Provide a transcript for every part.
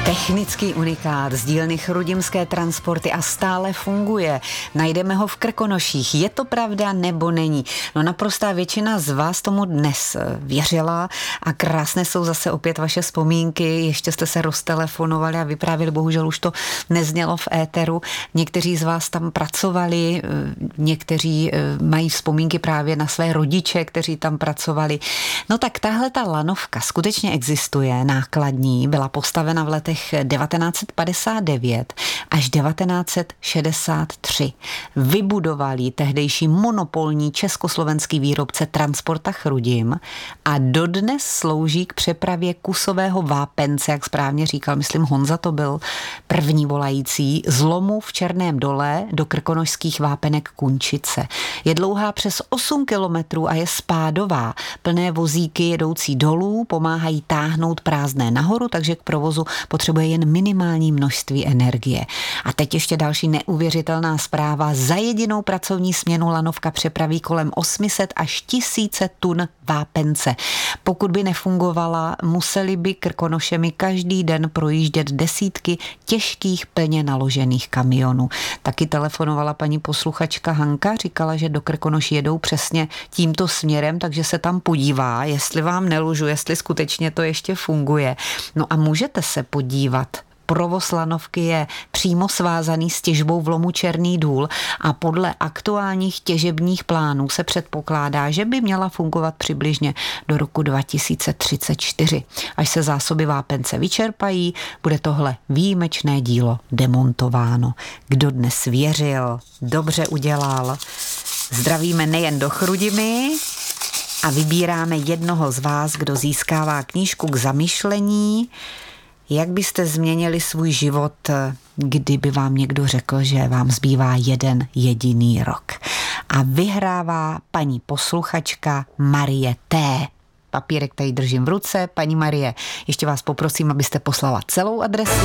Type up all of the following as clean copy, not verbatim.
Technický unikát z dílny Chrudimské transporty a stále funguje. Najdeme ho v Krkonoších. Je to pravda nebo není? No naprostá většina z vás tomu dnes věřila a krásné jsou zase opět vaše vzpomínky. Ještě jste se roztelefonovali a vyprávěli, bohužel už to neznělo v éteru. Někteří z vás tam pracovali, někteří mají vzpomínky právě na své rodiče, kteří tam pracovali. No tak tahle ta lanovka skutečně existuje, nákladní, byla postavena v letech 1959 až 1963. Vybudoval ji tehdejší monopolní československý výrobce Transporta Chrudim a dodnes slouží k přepravě kusového vápence, jak správně říkal, myslím Honza to byl první volající, z lomu v Černém Dole do krkonošských vápenek Kunčice. Je dlouhá přes 8 kilometrů a je spádová. Plné vozíky jedoucí dolů pomáhají táhnout prázdné nahoru, takže k provozu potřebuje jen minimální množství energie. A teď ještě další neuvěřitelná zpráva. Za jedinou pracovní směnu lanovka přepraví kolem 800 až 1000 tun vápence. Pokud by nefungovala, museli by Krkonošemi každý den projíždět desítky těžkých plně naložených kamionů. Taky telefonovala paní posluchačka Hanka, říkala, že do Krkonoší jedou přesně tímto směrem, takže se tam podívá, jestli vám nelžu, jestli skutečně to ještě funguje. No a můžete se podívat. Provoz lanovky je přímo svázaný s těžbou v lomu Černý Důl a podle aktuálních těžebních plánů se předpokládá, že by měla fungovat přibližně do roku 2034. Až se zásoby vápence vyčerpají, bude tohle výjimečné dílo demontováno. Kdo dnes věřil, dobře udělal. Zdravíme nejen do Chrudimi a vybíráme jednoho z vás, kdo získává knížku k zamyšlení. Jak byste změnili svůj život, kdyby vám někdo řekl, že vám zbývá jeden jediný rok? A vyhrává paní posluchačka Marie T. Papírek tady držím v ruce. Paní Marie, ještě vás poprosím, abyste poslala celou adresu.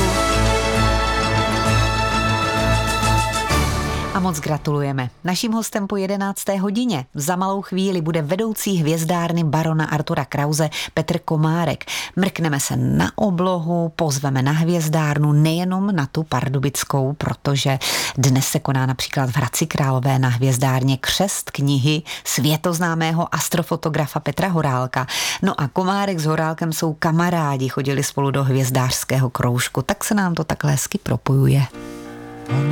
A moc gratulujeme. Naším hostem po 11. hodině za malou chvíli bude vedoucí hvězdárny barona Artura Krause Petr Komárek. Mrkneme se na oblohu, pozveme na hvězdárnu, nejenom na tu pardubickou, protože dnes se koná například v Hradci Králové na hvězdárně křest knihy světoznámého astrofotografa Petra Horálka. No a Komárek s Horálkem jsou kamarádi, chodili spolu do hvězdářského kroužku, tak se nám to takhle hezky propojuje.